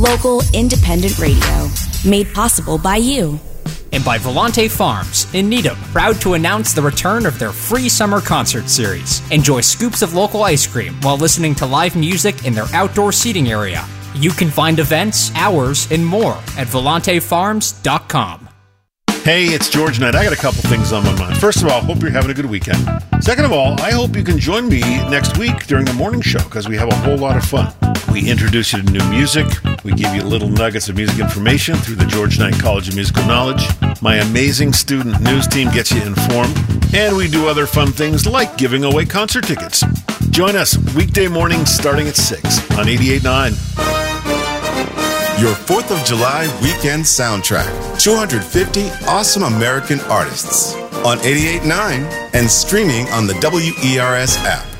local, independent radio. Made possible by you. And by Volante Farms in Needham, proud to announce the return of their free summer concert series. Enjoy scoops of local ice cream while listening to live music in their outdoor seating area. You can find events, hours, and more at volantefarms.com. Hey, it's George Knight. I got a couple things on my mind. First of all, hope you're having a good weekend. Second of all, I hope you can join me next week during the morning show because we have a whole lot of fun. We introduce you to new music. We give you little nuggets of music information through the George Knight College of Musical Knowledge. My amazing student news team gets you informed. And we do other fun things like giving away concert tickets. Join us weekday mornings starting at 6 on 88.9. Your 4th of July weekend soundtrack. 250 awesome American artists on 88.9 and streaming on the WERS app.